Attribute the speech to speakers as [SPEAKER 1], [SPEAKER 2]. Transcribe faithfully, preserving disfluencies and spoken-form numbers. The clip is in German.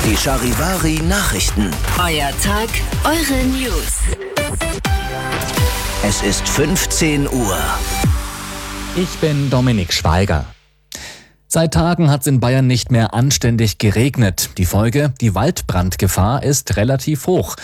[SPEAKER 1] Die Charivari Nachrichten.
[SPEAKER 2] Euer Tag, eure News.
[SPEAKER 1] Es ist fünfzehn Uhr.
[SPEAKER 3] Ich bin Dominik Schweiger. Seit Tagen hat es in Bayern nicht mehr anständig geregnet. Die Folge, die Waldbrandgefahr ist relativ hoch.